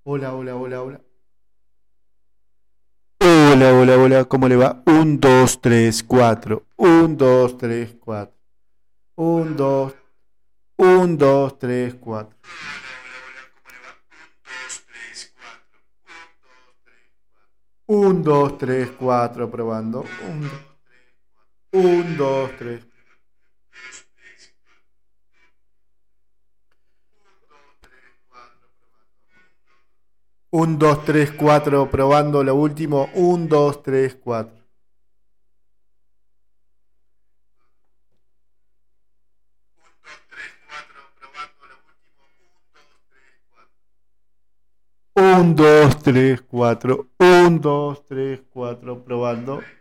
Hola, hola, hola, hola. Hola, hola, hola, ¿cómo le va? Un, dos, tres, cuatro. Un, dos, tres, cuatro. Un, dos, un, dos, tres, cuatro. Un, dos, tres, cuatro, probando. Un, dos, tres. Un, dos, tres, cuatro, probando lo último. Un, dos, tres, cuatro. Un, dos, tres, cuatro. Un, dos, tres, cuatro, probando.